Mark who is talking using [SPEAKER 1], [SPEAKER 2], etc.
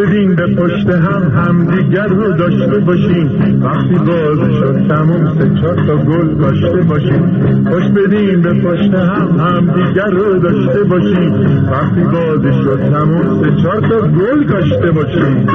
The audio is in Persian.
[SPEAKER 1] بدین به پشت همدیگر رو داشته باشیم. وقتی باز شد تموم 3-4 تا گل کاشته باشیم. پشت بدین به پشت همدیگر رو داشته باشیم. وقتی باز شد تموم 3-4 تا گل کاشته باشیم.